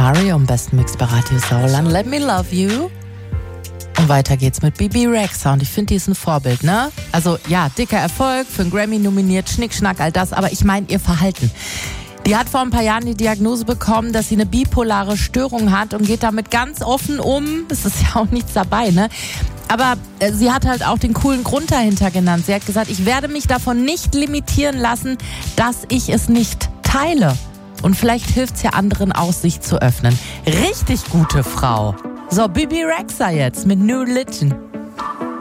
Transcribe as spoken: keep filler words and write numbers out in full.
Mario am besten Mix bei Radio Sauerland. Let Me Love You. Und weiter geht's mit Bebe Rexha. Und ich finde, die ist ein Vorbild, ne? Also ja, dicker Erfolg, für einen Grammy nominiert, Schnickschnack, all das. Aber ich meine ihr Verhalten. Die hat vor ein paar Jahren die Diagnose bekommen, dass sie eine bipolare Störung hat und geht damit ganz offen um. Es ist ja auch nichts dabei, ne? Aber äh, sie hat halt auch den coolen Grund dahinter genannt. Sie hat gesagt, ich werde mich davon nicht limitieren lassen, dass ich es nicht teile. Und vielleicht hilft es ja anderen aus, sich zu öffnen. Richtig gute Frau. So, Bebe Rexha jetzt mit New Religion.